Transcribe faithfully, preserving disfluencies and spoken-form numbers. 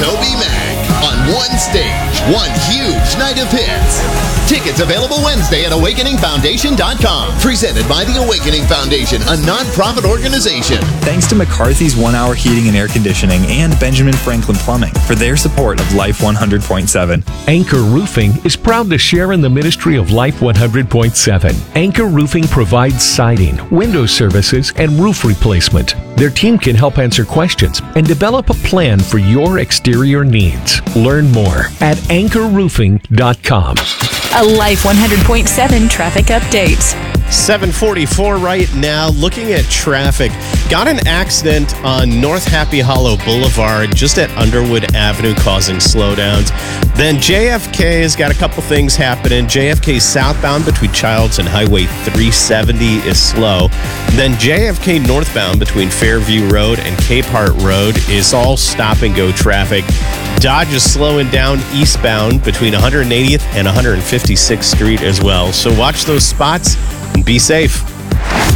TobyMac on one stage, one huge night of hits. Tickets available Wednesday at awakening foundation dot com. Presented by the Awakening Foundation, a non-profit organization. Thanks to McCarthy's One Hour Heating and Air Conditioning and Benjamin Franklin Plumbing for their support of Life one hundred point seven. Anchor Roofing is proud to share in the ministry of Life one hundred point seven. Anchor Roofing provides siding, window services, and roof replacement. Their team can help answer questions and develop a plan for your exterior needs. Learn more at anchor roofing dot com. A Life one hundred point seven traffic update. seven forty-four right now. Looking at traffic. Got an accident on North Happy Hollow Boulevard just at Underwood Avenue causing slowdowns. Then J F K has got a couple things happening. J F K southbound between Childs and Highway three seventy is slow. Then J F K northbound between Fairview Road and Capehart Road is all stop and go traffic. Dodge is slowing down eastbound between one hundred eightieth and one hundred fifty-sixth Street as well. So watch those spots and be safe.